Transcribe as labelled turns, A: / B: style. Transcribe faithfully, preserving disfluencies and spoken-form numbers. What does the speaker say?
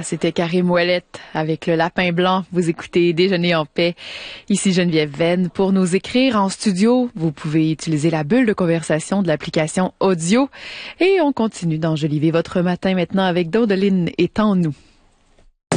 A: c'était Karim Ouellet avec le lapin blanc. Vous écoutez Déjeuner en paix. Ici Geneviève Venn. Pour nous écrire en studio, vous pouvez utiliser la bulle de conversation de l'application audio. Et on continue d'enjoliver votre matin maintenant avec Daudeline et Tant nous.